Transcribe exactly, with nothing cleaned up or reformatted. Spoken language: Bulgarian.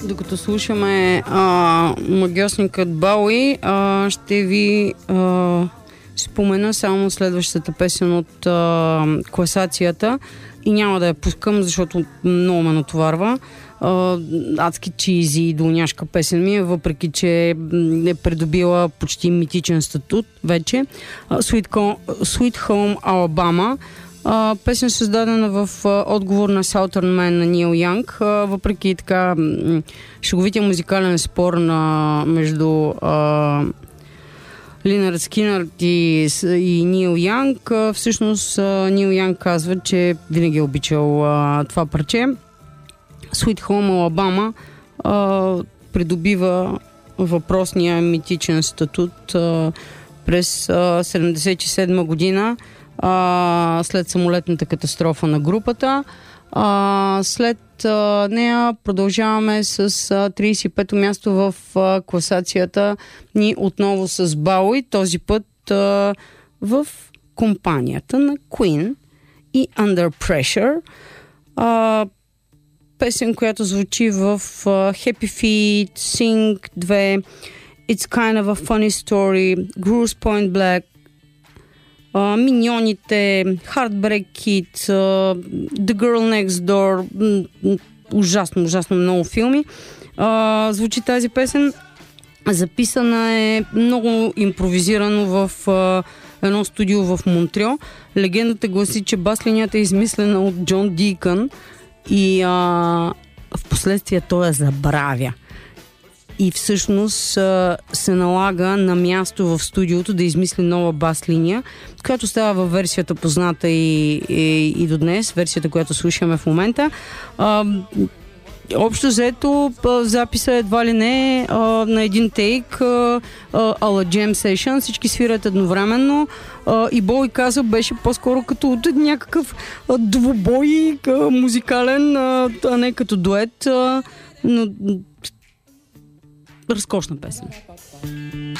Докато слушаме а, магиосникът Бауи, а, ще ви а, спомена само следващата песен от а, класацията и няма да я пускам, защото много ме натоварва. А, адски чизи и долняшка песен ми е, въпреки че е придобила почти митичен статут вече. А, Sweet, Home, Sweet Home Alabama. Uh, песен създадена в uh, отговор на Southern Man на Нил Янг, uh, въпреки така м- шеговития музикален спор на, между uh, Линард Скинърд и, и Нил Янг. Uh, всъщност uh, Нил Янг казва, че винаги е обичал uh, това парче. Sweet Home Alabama uh, придобива въпросния митичен статут uh, през uh, седемдесет и седма година, Uh, след самолетната катастрофа на групата. Uh, след uh, нея продължаваме с uh, тридесет и пето място в uh, класацията ни отново с Бауи, този път uh, в компанията на Queen и Under Pressure. Uh, песен, която звучи в uh, Happy Feet, Sing две, It's Kind of a Funny Story, Grosse Pointe Blank, Uh, Миньоните, Heartbreak Kid, uh, The Girl Next Door, mm, ужасно, ужасно много филми. Uh, звучи тази песен. Записана е много импровизирано в uh, едно студио в Монтреал. Легендата гласи, че бас-линията е измислена от Джон Дикън и uh, в последствие той я забравя. И всъщност а, се налага на място в студиото да измисли нова бас-линия, която става във версията позната и, и, и до днес, версията, която слушаме в момента. А, общо взето записа едва ли не а, на един тейк, а, а, ала Jam Session, всички свират едновременно а, и Боуи каза, беше по-скоро като някакъв а, двубой а, музикален, а, а не като дует, а, но разкошна песен.